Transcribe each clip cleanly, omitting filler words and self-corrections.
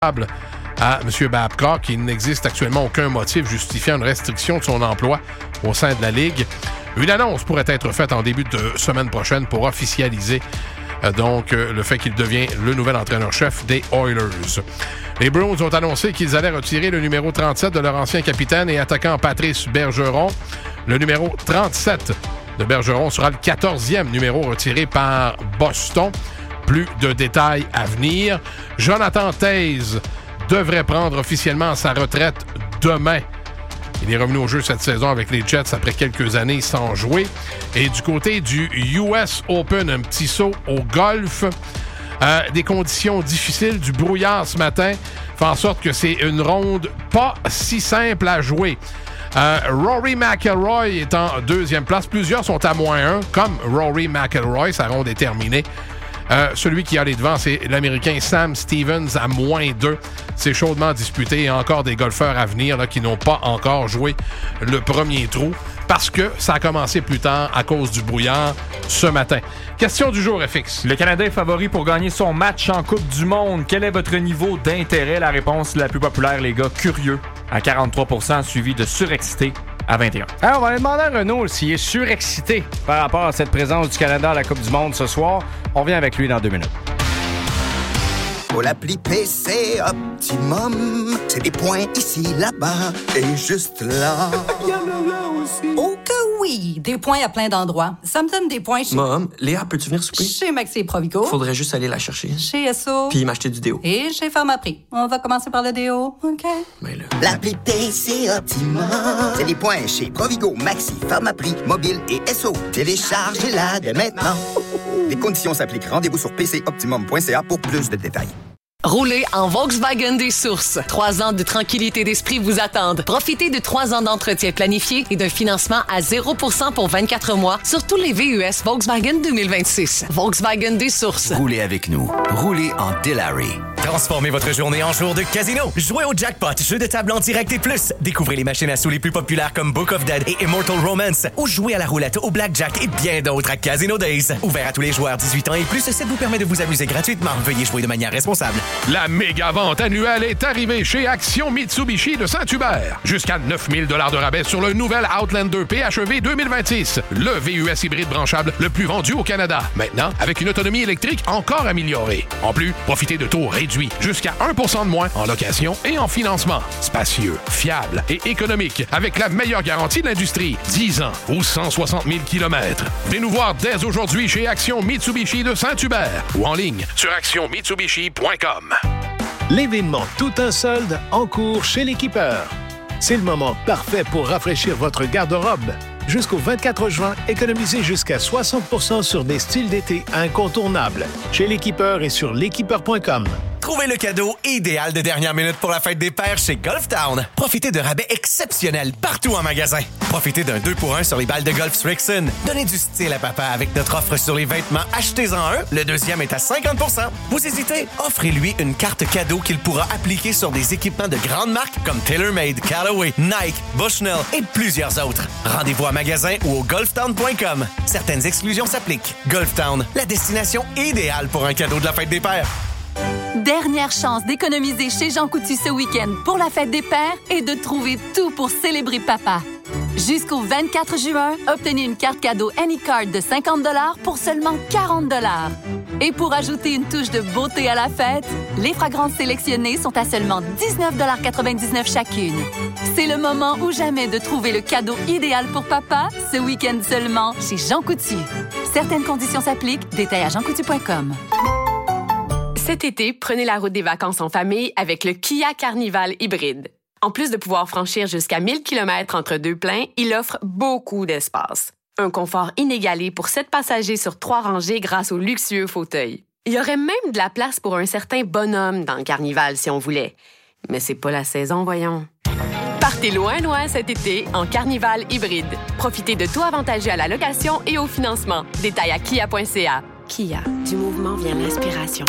à M. Babcock. Il n'existe actuellement aucun motif justifiant une restriction de son emploi au sein de la Ligue. Une annonce pourrait être faite en début de semaine prochaine pour officialiser le fait qu'il devient le nouvel entraîneur-chef des Oilers. Les Bruins ont annoncé qu'ils allaient retirer le numéro 37 de leur ancien capitaine et attaquant Patrice Bergeron. Le numéro 37 de Bergeron sera le 14e numéro retiré par Boston. Plus de détails à venir. Jonathan Toews devrait prendre officiellement sa retraite demain. Il est revenu au jeu cette saison avec les Jets après quelques années sans jouer. Et du côté du US Open, un petit saut au golf. Des conditions difficiles, du brouillard ce matin, fait en sorte que c'est une ronde pas si simple à jouer. Rory McIlroy est en deuxième place. Plusieurs sont à -1, comme Rory McIlroy. Sa ronde est terminée. Celui qui a les devants, c'est l'Américain Sam Stevens à -2. C'est chaudement disputé et encore des golfeurs à venir là, qui n'ont pas encore joué le premier trou parce que ça a commencé plus tard à cause du brouillard ce matin. Question du jour, FX. Le Canada est favori pour gagner son match en Coupe du Monde. Quel est votre niveau d'intérêt? La réponse la plus populaire, les gars, curieux à 43%, suivi de surexcité à 21%. Alors, on va aller demander à Renaud s'il est surexcité par rapport à cette présence du Canada à la Coupe du Monde ce soir. On revient avec lui dans 2 minutes. Pour l'appli PC Optimum, c'est des points ici, là-bas et juste là. Il y en a là aussi. Oh que oui! Des points à plein d'endroits. Ça me donne des points chez... Mom, Léa, peux-tu venir souper? Chez Maxi Provigo. Faudrait juste aller la chercher. Chez Esso. Puis m'acheter du déo. Et chez Pharmaprix. On va commencer par le déo, OK? Mais là... L'appli PC Optimum, c'est des points chez Provigo, Maxi, Pharmaprix, Mobile et Esso. Téléchargez-la dès maintenant. Les conditions s'appliquent. Rendez-vous sur pcoptimum.ca pour plus de détails. Roulez en Volkswagen des Sources. 3 ans de tranquillité d'esprit vous attendent. Profitez de 3 ans d'entretien planifié et d'un financement à 0% pour 24 mois sur tous les VUS Volkswagen 2026. Volkswagen des Sources. Roulez avec nous. Roulez en Dilawri. Transformez votre journée en jour de casino. Jouez au jackpot, jeu de table en direct et plus. Découvrez les machines à sous les plus populaires comme Book of Dead et Immortal Romance. Ou jouez à la roulette, au blackjack et bien d'autres à Casino Days. Ouvert à tous les joueurs 18 ans et plus, ça vous permet de vous amuser gratuitement. Veuillez jouer de manière responsable. La méga vente annuelle est arrivée chez Action Mitsubishi de Saint-Hubert. Jusqu'à 9 000 $ de rabais sur le nouvel Outlander PHEV 2026. Le VUS hybride branchable le plus vendu au Canada. Maintenant, avec une autonomie électrique encore améliorée. En plus, profitez de taux réduits. Jusqu'à 1% de moins en location et en financement. Spacieux, fiable et économique avec la meilleure garantie de l'industrie. 10 ans ou 160 000 km. Venez nous voir dès aujourd'hui chez Action Mitsubishi de Saint-Hubert ou en ligne sur actionmitsubishi.com. L'événement Tout un solde en cours chez l'Équipeur. C'est le moment parfait pour rafraîchir votre garde-robe. Jusqu'au 24 juin, économisez jusqu'à 60% sur des styles d'été incontournables. Chez l'Équipeur et sur l'équipeur.com. Trouvez le cadeau idéal de dernière minute pour la fête des pères chez Golf Town. Profitez de rabais exceptionnels partout en magasin. Profitez d'un 2 pour 1 sur les balles de golf Strixon. Donnez du style à papa avec notre offre sur les vêtements. Achetez-en un, le deuxième est à 50%. Vous hésitez? Offrez-lui une carte cadeau qu'il pourra appliquer sur des équipements de grandes marques comme TaylorMade, Callaway, Nike, Bushnell et plusieurs autres. Rendez-vous à magasin ou au golftown.com. Certaines exclusions s'appliquent. Golf Town, la destination idéale pour un cadeau de la fête des pères. Dernière chance d'économiser chez Jean Coutu ce week-end pour la fête des pères et de trouver tout pour célébrer papa. Jusqu'au 24 juin, obtenez une carte cadeau Anycard de 50 $ pour seulement 40 $. Et pour ajouter une touche de beauté à la fête, les fragrances sélectionnées sont à seulement 19,99 $ chacune. C'est le moment ou jamais de trouver le cadeau idéal pour papa, ce week-end seulement chez Jean Coutu. Certaines conditions s'appliquent, détails à jeancoutu.com. Cet été, prenez la route des vacances en famille avec le Kia Carnival hybride. En plus de pouvoir franchir jusqu'à 1000 km entre deux pleins, il offre beaucoup d'espace. Un confort inégalé pour 7 passagers sur 3 rangées grâce aux luxueux fauteuils. Il y aurait même de la place pour un certain bonhomme dans le Carnival si on voulait. Mais c'est pas la saison, voyons. Partez loin cet été en Carnival hybride. Profitez de tout avantageux à la location et au financement. Détails à kia.ca. Kia, du mouvement vient l'inspiration.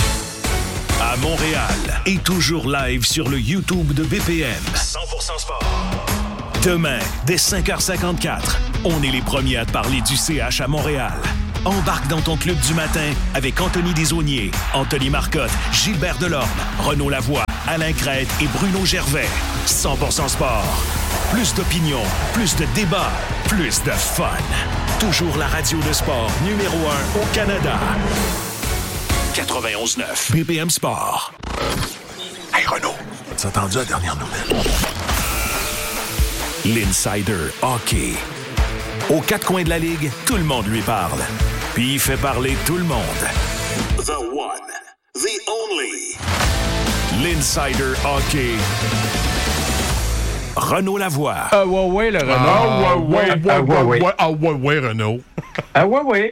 À Montréal et toujours live sur le YouTube de BPM. 100% sport. Demain, dès 5h54, on est les premiers à te parler du CH à Montréal. Embarque dans ton club du matin avec Anthony Desaulniers, Anthony Marcotte, Gilbert Delorme, Renaud Lavoie, Alain Crête et Bruno Gervais. 100% sport. Plus d'opinion, plus de débats, plus de fun. Toujours la radio de sport numéro 1 au Canada. 91.9 BPM Sport. Hey Renaud, as-tu entendu la dernière nouvelle? L'Insider Hockey. Aux quatre coins de la Ligue, tout le monde lui parle. Puis il fait parler tout le monde. The one, the only. L'Insider Hockey. Renaud Lavoie. Ouais, le Renaud. Renaud. Ouais.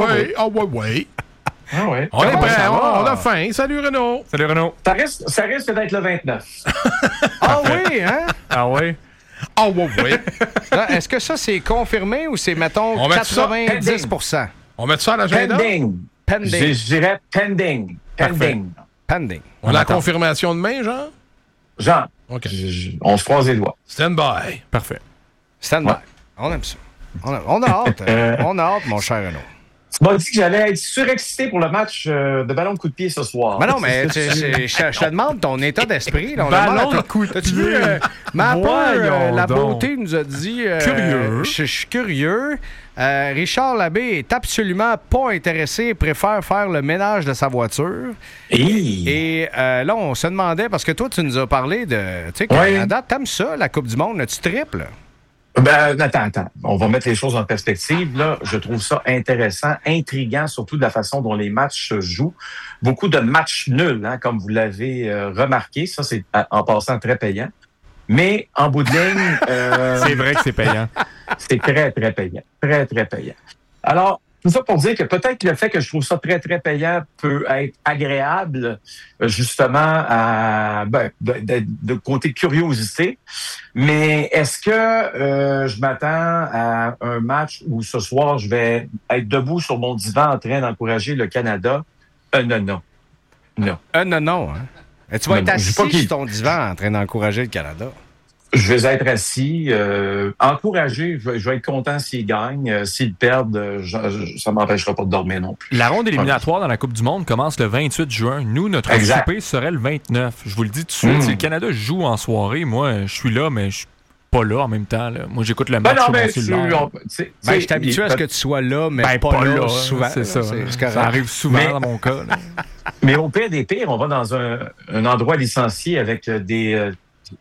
On est prêt, on a faim. Salut Renaud. Salut Renaud. Ça risque d'être le 29. Ah oui, hein? Ah oui. Ah ouais. Là, est-ce que ça, c'est confirmé ou c'est, mettons, 90%? On met ça à l'agenda? Pending. Je dirais pending. On a la confirmation demain, Jean? OK. On se croise les doigts. Stand by. Parfait. Stand by. On aime ça. On a hâte. On a hâte, mon cher Renaud. Tu m'as dit que j'allais être surexcité pour le match de ballon de coup de pied ce soir. Mais non, mais je te demande ton état d'esprit. Là, ballon de coup de pied. T'as-tu vu? Ma peur, la beauté nous a dit... curieux. Je suis curieux. Richard Labbé est absolument pas intéressé, préfère faire le ménage de sa voiture. Et là, on se demandait, parce que toi, tu nous as parlé de... Tu sais, Canada, t'aimes ça, la Coupe du Monde? Tu triples? Attends. On va mettre les choses en perspective. Là, je trouve ça intéressant, intriguant, surtout de la façon dont les matchs se jouent. Beaucoup de matchs nuls, hein, comme vous l'avez remarqué. Ça, c'est en passant très payant. Mais en bout de ligne... c'est vrai que c'est payant. C'est très, très payant. Très, très payant. Alors, tout ça pour dire que peut-être le fait que je trouve ça très, très payant peut être agréable, justement, de côté curiosité. Mais est-ce que je m'attends à un match où ce soir, je vais être debout sur mon divan en train d'encourager le Canada? Non. Non. Hein? Et tu vas être assis sur ton divan en train d'encourager le Canada? Je vais être assis, encouragé. Je vais être content s'ils gagnent. S'ils perdent, ça ne m'empêchera pas de dormir non plus. La ronde éliminatoire dans la Coupe du Monde commence le 28 juin. Nous, notre souper serait le 29. Je vous le dis tout de suite. Si le Canada joue en soirée, moi, je suis là, mais je suis pas là en même temps. Là. Moi, j'écoute le match sur mon cellulaire. Je suis habitué à ce que tu sois là, mais pas là souvent. C'est ça. Ça arrive souvent dans mon cas. Mais au pire des pires, on va dans un endroit licencié avec des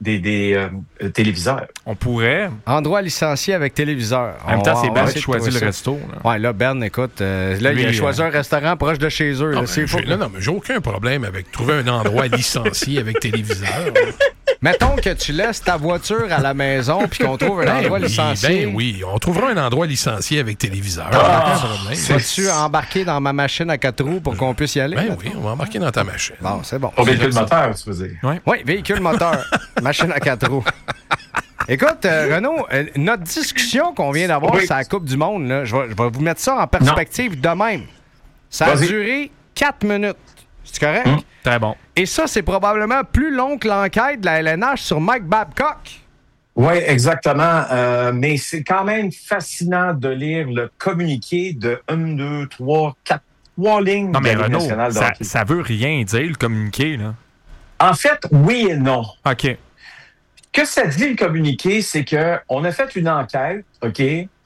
téléviseurs. On pourrait. Endroit licencié avec téléviseur. En même temps, c'est Ben qui choisit le resto. Là. Ouais, là, Ben, écoute, là, il a choisi un restaurant proche de chez eux. Non, mais j'ai aucun problème avec trouver un endroit licencié avec téléviseur. Mettons que tu laisses ta voiture à la maison puis qu'on trouve un endroit licencié. Oui, on trouvera un endroit licencié avec téléviseur. Aucun problème. Vas-tu embarquer dans ma machine à 4 roues pour qu'on puisse y aller? Oui, on va embarquer dans ta machine. Bon, c'est bon. Véhicule moteur, tu veux dire? Oui, véhicule moteur. Machine à 4 roues. Écoute, Renaud, notre discussion qu'on vient d'avoir sur la Coupe du Monde, là, je vais vous mettre ça en perspective de même. Ça a duré 4 minutes. C'est correct? Très bon. Et ça, c'est probablement plus long que l'enquête de la LNH sur Mike Babcock. Oui, exactement. Mais c'est quand même fascinant de lire le communiqué de 1, 2, 3, 4, 3 lignes de la Ligue nationale de hockey. Ça veut rien dire, le communiqué, là. En fait, oui et non. OK. Que ça dit, le communiqué, c'est qu'on a fait une enquête, OK,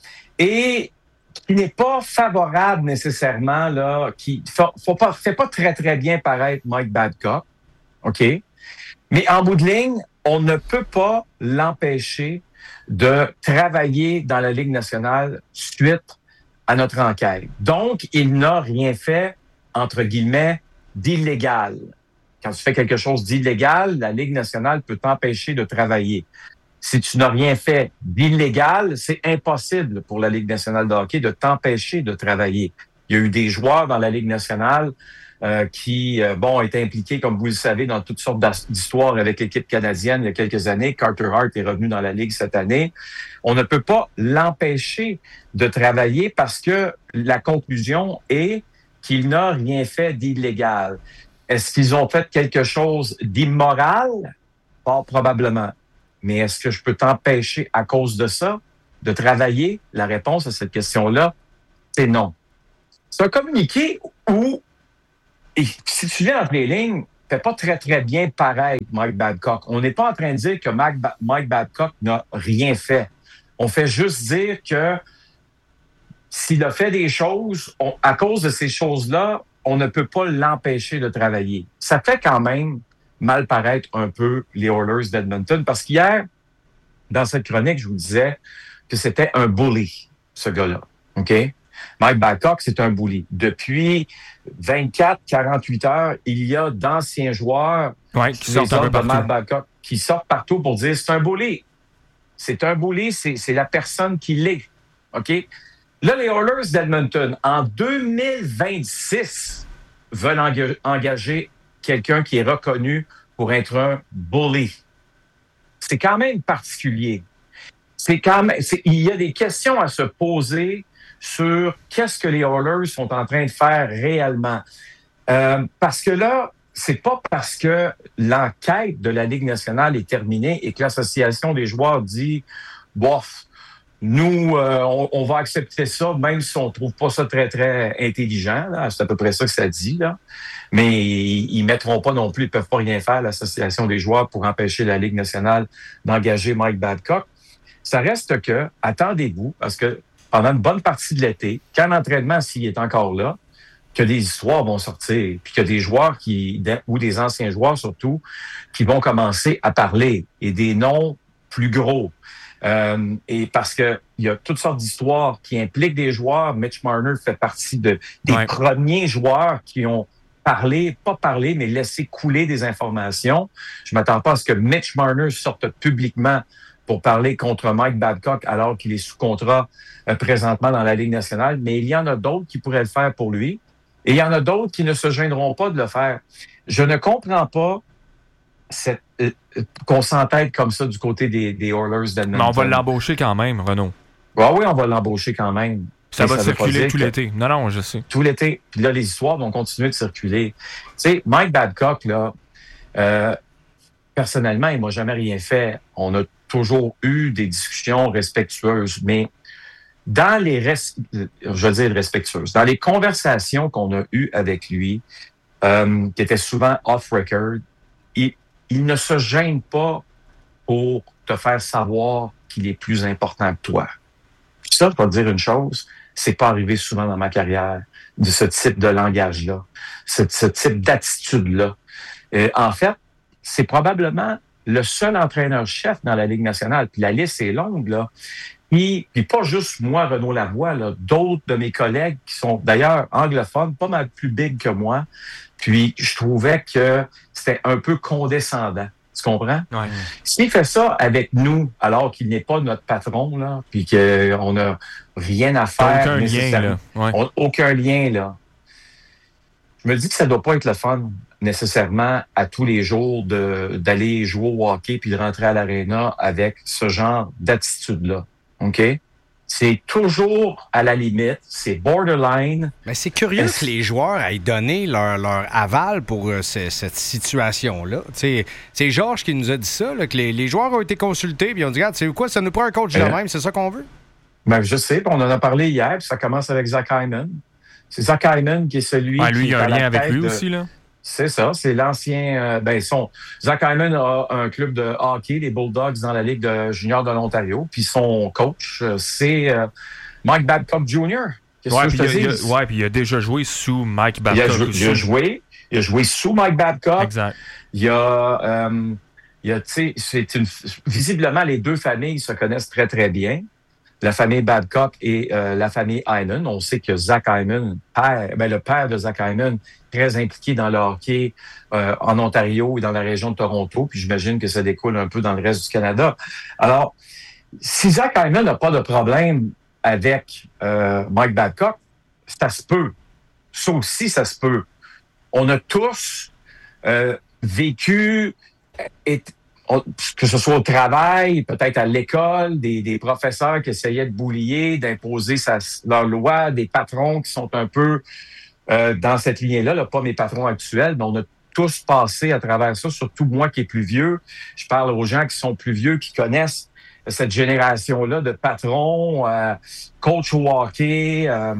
et qui n'est pas favorable nécessairement, là, qui fait pas très, très bien paraître Mike Babcock, OK? Mais en bout de ligne, on ne peut pas l'empêcher de travailler dans la Ligue nationale suite à notre enquête. Donc, il n'a rien fait, entre guillemets, d'illégal. Quand tu fais quelque chose d'illégal, la Ligue nationale peut t'empêcher de travailler. Si tu n'as rien fait d'illégal, c'est impossible pour la Ligue nationale de hockey de t'empêcher de travailler. Il y a eu des joueurs dans la Ligue nationale qui étaient impliqués, comme vous le savez, dans toutes sortes d'histoires avec l'équipe canadienne il y a quelques années. Carter Hart est revenu dans la Ligue cette année. On ne peut pas l'empêcher de travailler parce que la conclusion est qu'il n'a rien fait d'illégal. Est-ce qu'ils ont fait quelque chose d'immoral? Pas probablement. Mais est-ce que je peux t'empêcher à cause de ça de travailler? La réponse à cette question-là, c'est non. C'est un communiqué où, et si tu lis entre les lignes, fait pas très, très bien paraître Mike Babcock. On n'est pas en train de dire que Mike Babcock n'a rien fait. On fait juste dire que s'il a fait des choses, à cause de ces choses-là, on ne peut pas l'empêcher de travailler. Ça fait quand même mal paraître un peu les Oilers d'Edmonton, parce qu'hier, dans cette chronique, je vous disais que c'était un bully, ce gars-là. OK? Mike Babcock, c'est un bully. Depuis 24-48 heures, il y a d'anciens joueurs qui sortent un peu de Mike Babcock qui sortent partout pour dire c'est un bully. C'est un bully, c'est la personne qui l'est. OK? Là, les Oilers d'Edmonton, en 2026, veulent engager quelqu'un qui est reconnu pour être un bully. C'est quand même particulier. Il y a des questions à se poser sur qu'est-ce que les Oilers sont en train de faire réellement. Parce que là, c'est pas parce que l'enquête de la Ligue nationale est terminée et que l'association des joueurs dit « bof, nous, on va accepter ça, même si on trouve pas ça très, très intelligent. » C'est à peu près ça que ça dit. Là. Mais ils mettront pas non plus, ils peuvent pas rien faire, l'association des joueurs, pour empêcher la Ligue nationale d'engager Mike Babcock. Ça reste que, attendez-vous, parce que pendant une bonne partie de l'été, quand l'entraînement, s'il est encore là, que des histoires vont sortir, puis que des joueurs ou des anciens joueurs surtout, qui vont commencer à parler, et des noms plus gros. Et parce que il y a toutes sortes d'histoires qui impliquent des joueurs. Mitch Marner fait partie des premiers joueurs qui ont pas parlé, mais laissé couler des informations. Je m'attends pas à ce que Mitch Marner sorte publiquement pour parler contre Mike Babcock alors qu'il est sous contrat présentement dans la Ligue nationale. Mais il y en a d'autres qui pourraient le faire pour lui. Et il y en a d'autres qui ne se gêneront pas de le faire. Je ne comprends pas qu'on s'entête comme ça du côté des Oilers d'Edmonton. Mais on va l'embaucher quand même, Renaud. Oui, on va l'embaucher quand même. Ça va circuler tout l'été. Non, je sais. Tout l'été. Puis là, les histoires vont continuer de circuler. Tu sais, Mike Babcock, là, personnellement, il m'a jamais rien fait. On a toujours eu des discussions respectueuses, mais dans respectueuses, dans les conversations qu'on a eues avec lui, qui étaient souvent off-record, il ne se gêne pas pour te faire savoir qu'il est plus important que toi. Puis ça, je vais te dire une chose, c'est pas arrivé souvent dans ma carrière, de ce type de langage-là, ce type d'attitude-là. En fait, c'est probablement le seul entraîneur-chef dans la Ligue nationale, puis la liste est longue, là. Puis pas juste moi, Renaud Lavoie, là, d'autres de mes collègues qui sont d'ailleurs anglophones, pas mal plus big que moi. Puis je trouvais que c'était un peu condescendant. Tu comprends? Ouais. S'il fait ça avec nous, alors qu'il n'est pas notre patron, là, puis qu'on n'a rien à faire, aucun lien, là. Ouais. Aucun lien, là. Je me dis que ça doit pas être le fun, nécessairement, à tous les jours d'aller jouer au hockey puis de rentrer à l'aréna avec ce genre d'attitude-là. OK? C'est toujours à la limite, c'est borderline. Mais c'est curieux que les joueurs aient donné leur aval pour cette situation-là. C'est Georges qui nous a dit ça, là, que les joueurs ont été consultés et ils ont dit, regarde, c'est quoi, ça nous prend un coach de même, c'est ça qu'on veut? Ben, je sais, on en a parlé hier, puis ça commence avec Zach Hyman. C'est Zach Hyman qui est celui qui lui, il y a un lien avec lui de... aussi, là. C'est ça, c'est l'ancien... Zach Hyman a un club de hockey, les Bulldogs, dans la Ligue junior de l'Ontario. Puis son coach, c'est Mike Babcock Jr. Puis il a déjà joué sous Mike Babcock. Il a joué sous Mike Babcock. Exact. Visiblement, les deux familles se connaissent très, très bien. La famille Babcock et la famille Hyman. On sait que Zach Hyman, le père de Zach Hyman, très impliqué dans le hockey en Ontario et dans la région de Toronto. Puis j'imagine que ça découle un peu dans le reste du Canada. Alors, si Zach Hyman n'a pas de problème avec Mike Babcock, ça se peut. Ça aussi, ça se peut. On a tous vécu... que ce soit au travail, peut-être à l'école, des professeurs qui essayaient de boulier, d'imposer leur loi, des patrons qui sont un peu dans cette lignée-là, là, pas mes patrons actuels, mais on a tous passé à travers ça, surtout moi qui est plus vieux. Je parle aux gens qui sont plus vieux, qui connaissent cette génération-là de patrons, coach au hockey,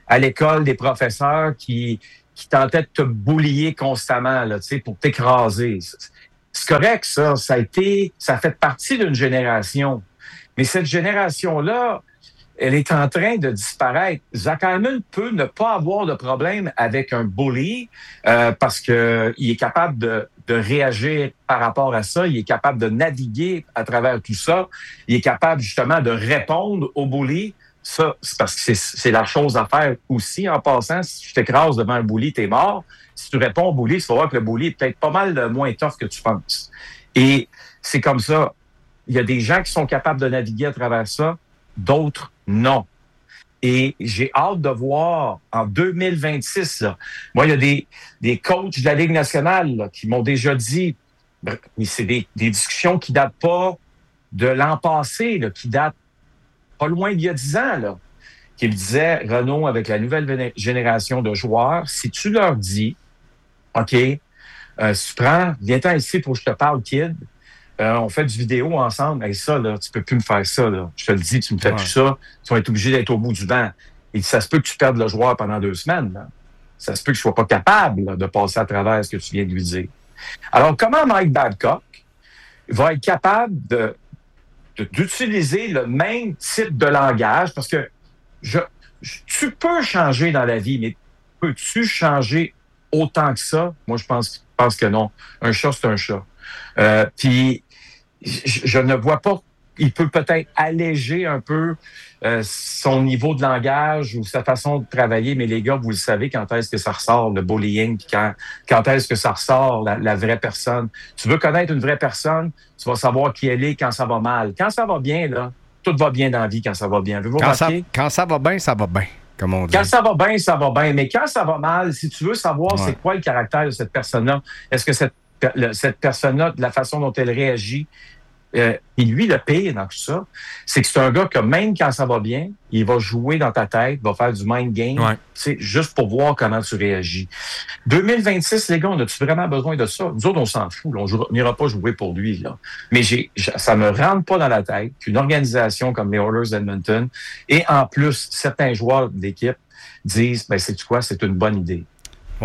à l'école des professeurs qui tentaient de te boulier constamment là, pour t'écraser. C'est correct, ça. Ça fait partie d'une génération. Mais cette génération-là, elle est en train de disparaître. Zach Hyman peut ne pas avoir de problème avec un bully parce qu'il est capable de réagir par rapport à ça. Il est capable de naviguer à travers tout ça. Il est capable justement de répondre au bully. Ça, c'est parce que c'est la chose à faire aussi. En passant, si tu t'écrases devant un bully, t'es mort. Si tu réponds au bully, tu vas voir que le bully est peut-être pas mal moins tough que tu penses. Et c'est comme ça. Il y a des gens qui sont capables de naviguer à travers ça, d'autres non. Et j'ai hâte de voir en 2026, là, moi, il y a des coachs de la Ligue nationale là, qui m'ont déjà dit, c'est des discussions qui datent pas de l'an passé, là, qui datent pas loin d'il y a 10 ans, là, qui me disaient, Renaud, avec la nouvelle génération de joueurs, si tu leur dis, OK, si tu prends, viens-t'en ici pour que je te parle, kid, on fait du vidéo ensemble. Hey, ça, là, tu peux plus me faire ça. Là. Je te le dis, tu me fais plus ça. Tu vas être obligé d'être au bout du banc. Et ça se peut que tu perdes le joueur pendant 2 semaines. Là. Ça se peut que je sois pas capable là, de passer à travers ce que tu viens de lui dire. Alors, comment Mike Babcock va être capable d'utiliser le même type de langage? Parce que tu peux changer dans la vie, mais peux-tu changer autant que ça? Moi, je pense que non. Un chat, c'est un chat. Puis, je ne vois pas, il peut peut-être alléger un peu son niveau de langage ou sa façon de travailler, mais les gars, vous le savez, quand est-ce que ça ressort, le bullying, puis quand est-ce que ça ressort, la vraie personne. Tu veux connaître une vraie personne, tu vas savoir qui elle est quand ça va mal. Quand ça va bien, là, tout va bien dans la vie quand ça va bien. Quand ça va bien, ça va bien, comme on dit. Quand ça va bien, ça va bien. Mais quand ça va mal, si tu veux savoir c'est quoi le caractère de cette personne-là, est-ce que cette personne-là, de la façon dont elle réagit, et lui, le pire dans tout ça, c'est que c'est un gars que même quand ça va bien, il va jouer dans ta tête, va faire du mind game, juste pour voir comment tu réagis. 2026, les gars, on a-tu vraiment besoin de ça? Nous autres, on s'en fout. Là, on n'ira pas jouer pour lui. Là. Mais ça me rentre pas dans la tête qu'une organisation comme les Oilers d'Edmonton et en plus, certains joueurs d'équipe disent, sais-tu quoi, c'est une bonne idée. Ouais.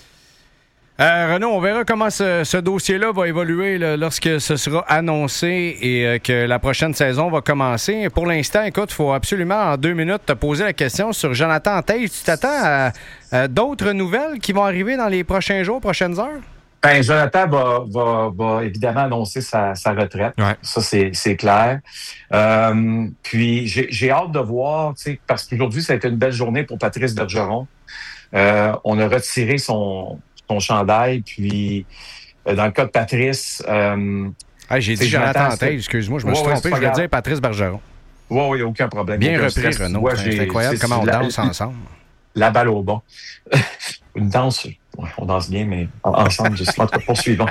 Renaud, on verra comment ce dossier-là va évoluer là, lorsque ce sera annoncé et que la prochaine saison va commencer. Pour l'instant, écoute, il faut absolument en 2 minutes te poser la question sur Jonathan Toews. Tu t'attends à d'autres nouvelles qui vont arriver dans les prochains jours, prochaines heures? Ben, Jonathan va évidemment annoncer sa retraite. Ouais. Ça, c'est clair. Puis, j'ai hâte de voir, parce qu'aujourd'hui, ça a été une belle journée pour Patrice Bergeron. On a retiré son chandail, puis dans le cas de Patrice... j'ai dit Jonathan Toews, excuse-moi, je me suis trompé, je voulais dire Patrice Bergeron. Oui, aucun problème. Bien repris, Renaud. C'est incroyable comment on danse ensemble. La balle au bon. Une danse, on danse bien, mais ensemble, justement, poursuivons.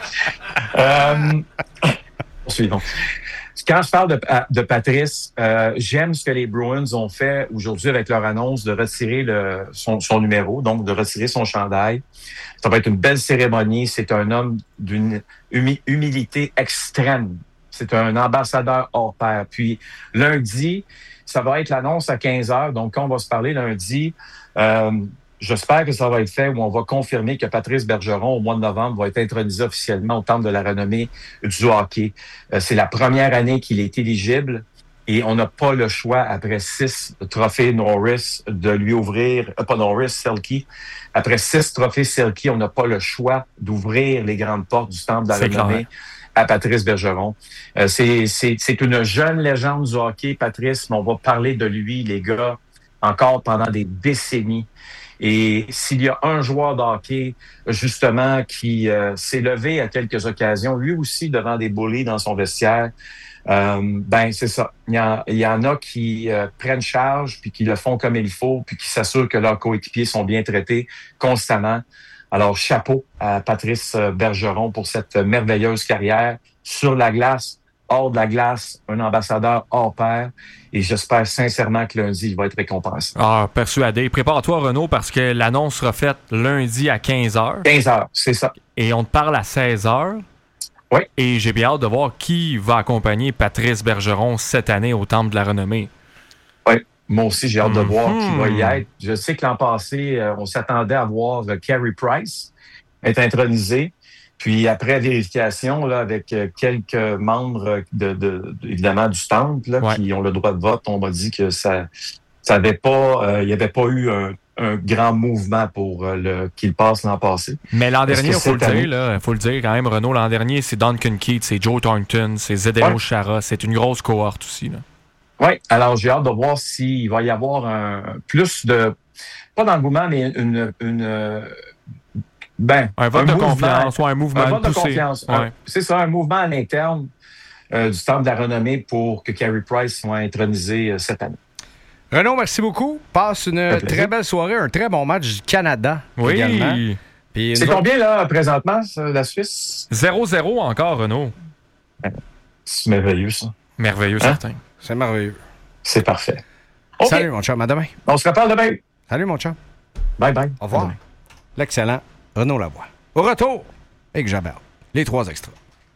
Poursuivons. Quand je parle de Patrice, j'aime ce que les Bruins ont fait aujourd'hui avec leur annonce de retirer son numéro, donc de retirer son chandail. Ça va être une belle cérémonie. C'est un homme d'une humilité extrême. C'est un ambassadeur hors pair. Puis lundi, ça va être l'annonce à 15h. Donc, quand on va se parler lundi, j'espère que ça va être fait où on va confirmer que Patrice Bergeron, au mois de novembre, va être intronisé officiellement au Temple de la renommée du hockey. C'est la première année qu'il est éligible et on n'a pas le choix, après 6 trophées Norris, de lui ouvrir, pas Norris, Selke. Après 6 trophées Selke, on n'a pas le choix d'ouvrir les grandes portes du Temple de la renommée à Patrice Bergeron. C'est une jeune légende du hockey, Patrice, mais on va parler de lui, les gars, encore pendant des décennies. Et s'il y a un joueur de hockey, justement, qui s'est levé à quelques occasions, lui aussi devant des bullies dans son vestiaire, c'est ça. Il y en a qui prennent charge, puis qui le font comme il faut, puis qui s'assurent que leurs coéquipiers sont bien traités constamment. Alors, chapeau à Patrice Bergeron pour cette merveilleuse carrière sur la glace, hors de la glace, un ambassadeur hors pair. Et j'espère sincèrement que lundi, il va être récompensé. Ah, persuadé. Prépare-toi, Renaud, parce que l'annonce sera faite lundi à 15h. 15h, c'est ça. Et on te parle à 16h. Oui. Et j'ai bien hâte de voir qui va accompagner Patrice Bergeron cette année au Temple de la Renommée. Oui. Moi aussi, j'ai hâte de voir qui va y être. Je sais que l'an passé, on s'attendait à voir Carey Price être intronisé. Puis après vérification, là, avec quelques membres évidemment du stand là, qui ont le droit de vote, on m'a dit que ça avait pas, il n'y avait pas eu un grand mouvement pour qu'il passe l'an passé. Mais l'an dernier, il faut le dire quand même, Renaud, l'an dernier, c'est Duncan Keith, c'est Joe Thornton, c'est Zdeno Chara, c'est une grosse cohorte aussi. Là. Oui, alors j'ai hâte de voir s'il va y avoir plus de, pas d'engouement, mais un vote de confiance, un mouvement un vote de poussé. Confiance. C'est ça, un mouvement à l'interne du Temple de la Renommée pour que Carey Price soit intronisé cette année. Renaud, merci beaucoup. Passe une très belle soirée, un très bon match du Canada également. Puis c'est combien là présentement, la Suisse? 0-0 encore, Renaud. C'est merveilleux, ça. Merveilleux, certain. C'est merveilleux. C'est parfait. Okay. Salut, mon chum. À demain. On se reparle demain. Salut, mon chum. Bye bye. Au revoir. L'excellent Renaud Lavoie. Au retour, avec Jabert. Les 3 extras.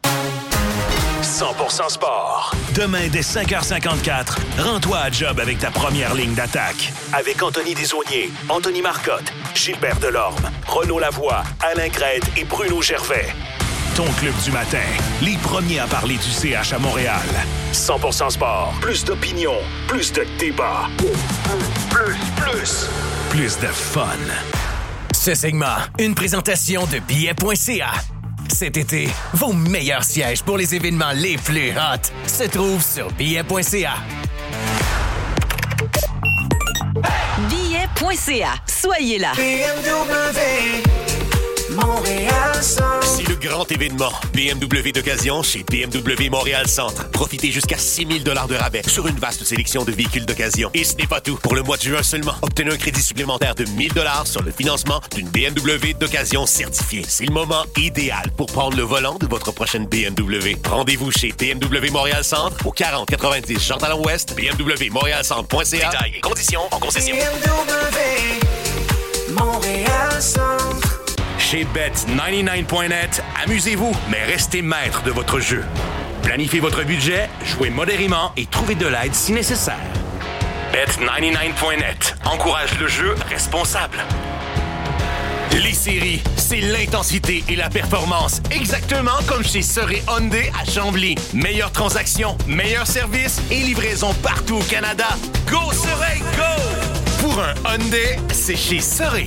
100% sport. Demain, dès 5h54, rends-toi à job avec ta première ligne d'attaque. Avec Anthony Desaulniers, Anthony Marcotte, Gilbert Delorme, Renaud Lavoie, Alain Crête et Bruno Gervais. Ton club du matin, les premiers à parler du CH à Montréal. 100% sport. Plus d'opinion, plus de débat. Plus de fun. Ce segment, une présentation de billets.ca. Cet été, vos meilleurs sièges pour les événements les plus hot se trouvent sur billets.ca. Billets.ca. Soyez là. BMW, Montréal Centre. C'est le grand événement BMW d'occasion chez BMW Montréal Centre. Profitez jusqu'à 6 000 $ de rabais sur une vaste sélection de véhicules d'occasion. Et ce n'est pas tout. Pour le mois de juin seulement, obtenez un crédit supplémentaire de 1 000 $ sur le financement d'une BMW d'occasion certifiée. C'est le moment idéal pour prendre le volant de votre prochaine BMW. Rendez-vous chez BMW Montréal Centre au 4090 Jean-Talon-Ouest, bmwmontrealcentre.ca. Détails et conditions en concession. BMW Montréal Centre. Chez Bet99.net, amusez-vous, mais restez maître de votre jeu. Planifiez votre budget, jouez modérément et trouvez de l'aide si nécessaire. Bet99.net encourage le jeu responsable. Les séries, c'est l'intensité et la performance, exactement comme chez Serré Hyundai à Chambly. Meilleure transaction, meilleur service et livraison partout au Canada. Go Serré, go! Pour un Hyundai, c'est chez Serré.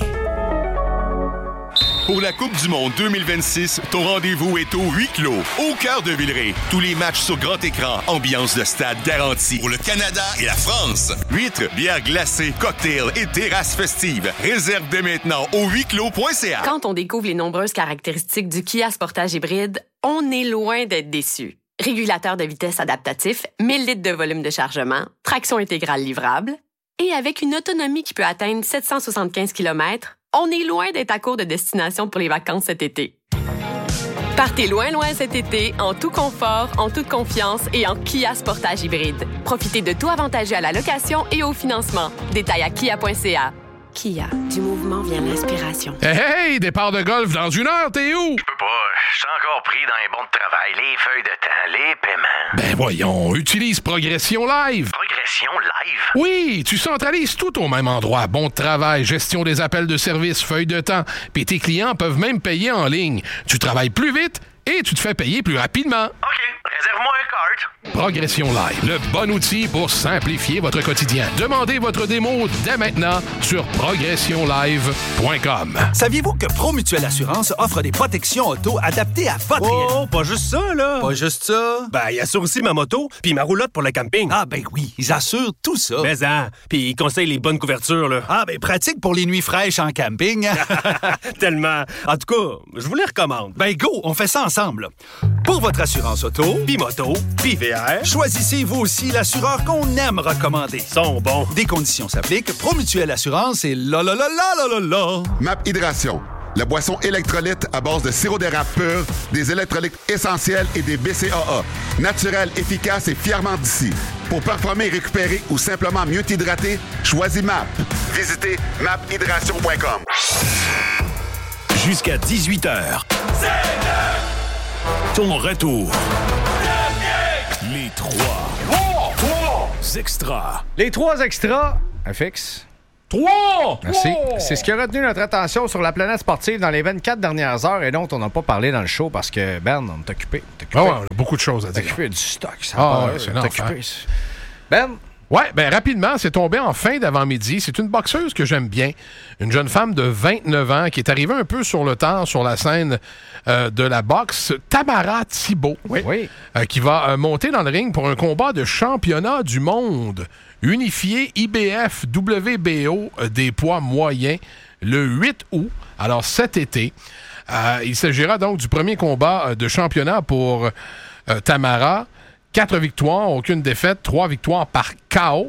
Pour la Coupe du Monde 2026, ton rendez-vous est au huis clos, au cœur de Villeray. Tous les matchs sur grand écran, ambiance de stade garantie. Pour le Canada et la France. Huîtres, bières glacées, cocktails et terrasses festives. Réserve dès maintenant au huisclos.ca. Quand on découvre les nombreuses caractéristiques du Kia Sportage hybride, on est loin d'être déçu. Régulateur de vitesse adaptatif, 1000 litres de volume de chargement, traction intégrale livrable, et avec une autonomie qui peut atteindre 775 km, on est loin d'être à court de destination pour les vacances cet été. Partez loin cet été, en tout confort, en toute confiance et en Kia Sportage hybride. Profitez de tout avantageux à la location et au financement. Détails à kia.ca. Kia, du mouvement vient l'inspiration. Hey, départ de golf dans 1 heure, t'es où? Je peux pas, je suis encore pris dans les bons de travail, les feuilles de temps, les paiements. Ben voyons, utilise Progression Live. Progression Live? Oui, tu centralises tout au même endroit. Bon de travail, gestion des appels de service, feuilles de temps. Puis tes clients peuvent même payer en ligne. Tu travailles plus vite et tu te fais payer plus rapidement. OK, réserve-moi un cart. Progression Live, le bon outil pour simplifier votre quotidien. Demandez votre démo dès maintenant sur progressionlive.com. Saviez-vous que Promutuelle Assurance offre des protections auto adaptées à votre... Oh, pas juste ça, là! Pas juste ça? Ben, ils assurent aussi ma moto puis ma roulotte pour le camping. Ah, ben oui, ils assurent tout ça. Mais puis ils conseillent les bonnes couvertures, là. Ah, ben pratique pour les nuits fraîches en camping. Tellement. En tout cas, je vous les recommande. Ben go, on fait ça ensemble. Pour votre assurance auto, puis moto, puis VR, choisissez vous aussi l'assureur qu'on aime recommander. Ils sont bons. Des conditions s'appliquent. Promutuelle Assurance et la. MAP Hydration, la boisson électrolyte à base de sirop d'érable pur, des électrolytes essentiels et des BCAA. Naturel, efficace et fièrement d'ici. Pour performer, récupérer ou simplement mieux t'hydrater, choisis MAP. Visitez maphydration.com. Jusqu'à 18h. Ton retour. Les 3. extras. Les 3 extras, FX. 3! Merci. C'est ce qui a retenu notre attention sur la planète sportive dans les 24 dernières heures et dont on n'a pas parlé dans le show parce que, Ben, on est occupé. Oh, on a beaucoup de choses à dire. On est occupé du stock. C'est occupé. Ben? Ouais, rapidement, c'est tombé en fin d'avant-midi. C'est une boxeuse que j'aime bien. Une jeune femme de 29 ans qui est arrivée un peu sur le tard sur la scène de la boxe. Tamara Thibault. Oui. Qui va monter dans le ring pour un combat de championnat du monde unifié IBF WBO des poids moyens le 8 août, alors cet été. Il s'agira donc du premier combat de championnat pour Tamara. 4 victoires, aucune défaite, 3 victoires par KO.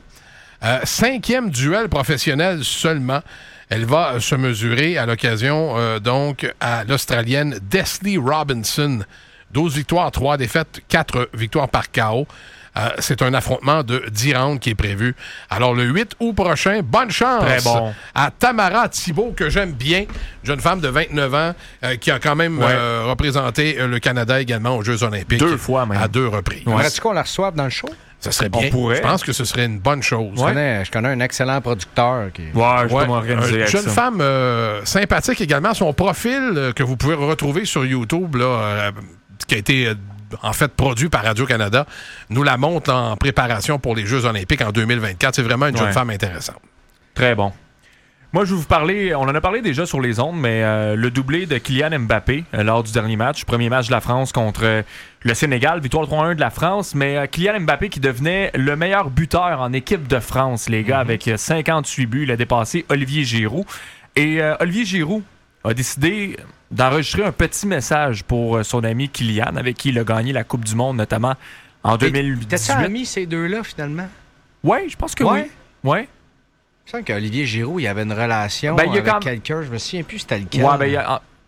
5e duel professionnel seulement. Elle va se mesurer à l'occasion donc à l'Australienne Desley Robinson. 12 victoires, 3 défaites, 4 victoires par KO. C'est un affrontement de 10 rounds qui est prévu. Alors, le 8 août prochain, bonne chance à Tamara Thibault, que j'aime bien, jeune femme de 29 ans, qui a quand même représenté le Canada également aux Jeux olympiques. 2 fois même. À 2 reprises. Aimerais-tu qu'on la reçoive dans le show? Ça serait bien. Je pense que ce serait une bonne chose. Je connais un excellent producteur. Je peux m'organiser avec ça. Jeune femme sympathique également. Son profil que vous pouvez retrouver sur YouTube, là, qui a été... en fait, produit par Radio-Canada, nous la montre en préparation pour les Jeux olympiques en 2024. C'est vraiment une jeune femme intéressante. Très bon. Moi, je vais vous parler, on en a parlé déjà sur les ondes, mais le doublé de Kylian Mbappé lors du dernier match, premier match de la France contre le Sénégal, victoire 3-1 de la France, mais Kylian Mbappé qui devenait le meilleur buteur en équipe de France, les gars, avec 58 buts. Il a dépassé Olivier Giroud. Et Olivier Giroud a décidé d'enregistrer un petit message pour son ami Kylian, avec qui il a gagné la Coupe du Monde, notamment en 2018. T'as-tu amis ces deux-là, finalement? Oui, je pense que oui. Ouais. Je sens qu'Olivier Giroud, il avait une relation avec quelqu'un. Je me souviens plus c'était lequel. Ouais,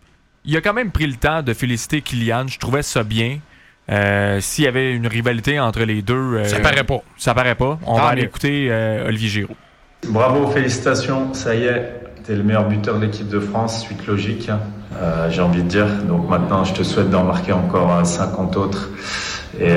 il a quand même pris le temps de féliciter Kylian. Je trouvais ça bien. S'il y avait une rivalité entre les deux... ça paraît pas. Ça paraît pas. On va aller écouter Olivier Giroud. Bravo, félicitations. Ça y est, t'es le meilleur buteur de l'équipe de France, suite logique, j'ai envie de dire. Donc maintenant, je te souhaite d'en marquer encore 50 autres et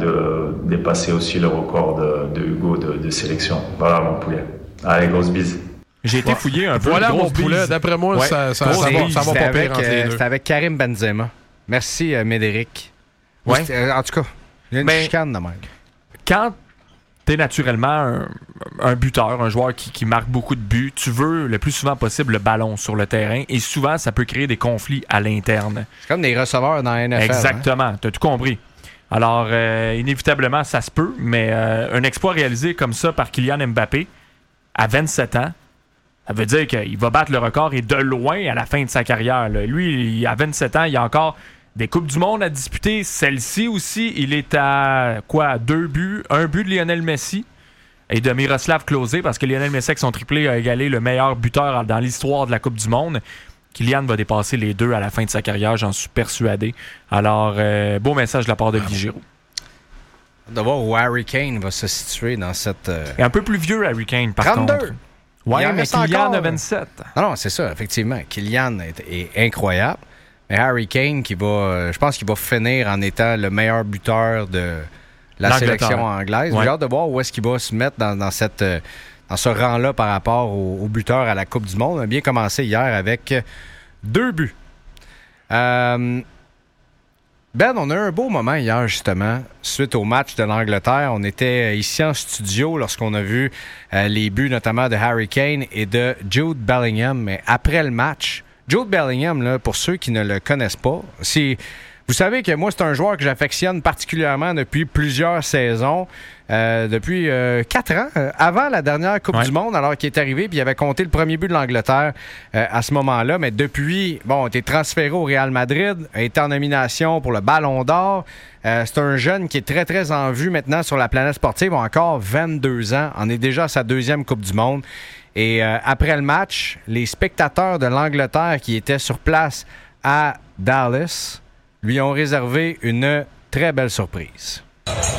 de dépasser aussi le record de Hugo de sélection. Voilà, mon poulet. Allez, grosse bise. J'ai été fouillé un peu. Voilà mon poulet. D'après moi, ça va pas pire entre les deux. C'était avec Karim Benzema. Merci, Médéric. Ouais. En tout cas, il y a une chicane de même. Quand t'es naturellement un buteur, un joueur qui marque beaucoup de buts, tu veux le plus souvent possible le ballon sur le terrain et souvent, ça peut créer des conflits à l'interne. C'est comme des receveurs dans la NFL. Exactement. T'as tout compris. Alors, inévitablement, ça se peut, mais un exploit réalisé comme ça par Kylian Mbappé à 27 ans, ça veut dire qu'il va battre le record et de loin à la fin de sa carrière. Là. Lui, à 27 ans, il a encore des Coupes du Monde à disputer. Celle-ci aussi, il est à 2 buts. Un but de Lionel Messi et de Miroslav Klose, parce que Lionel Messi, avec son triplé, a égalé le meilleur buteur dans l'histoire de la Coupe du Monde. Kylian va dépasser les deux à la fin de sa carrière, j'en suis persuadé. Alors, beau message de la part de Olivier Giroud. De voir où Harry Kane va se situer dans cette... Et un peu plus vieux, Harry Kane, par 32. contre. Oui, mais Kylian a 27. Non, c'est ça, effectivement. Kylian est incroyable. Mais Harry Kane, je pense qu'il va finir en étant le meilleur buteur de la sélection anglaise. J'ai hâte de voir où est-ce qu'il va se mettre dans ce rang-là par rapport aux buteurs à la Coupe du Monde. On a bien commencé hier avec 2 buts. Ben, on a eu un beau moment hier, justement, suite au match de l'Angleterre. On était ici en studio lorsqu'on a vu les buts, notamment de Harry Kane et de Jude Bellingham. Mais après le match, Jude Bellingham, là, pour ceux qui ne le connaissent pas, vous savez que moi, c'est un joueur que j'affectionne particulièrement depuis plusieurs saisons, depuis 4 ans, avant la dernière Coupe du Monde, alors qu'il est arrivé, puis il avait compté le premier but de l'Angleterre à ce moment-là. Mais depuis, il a été transféré au Real Madrid, a été en nomination pour le Ballon d'Or. C'est un jeune qui est très, très en vue maintenant sur la planète sportive, a encore 22 ans, en est déjà à sa 2e Coupe du Monde. Et après le match, les spectateurs de l'Angleterre qui étaient sur place à Dallas lui ont réservé une très belle surprise.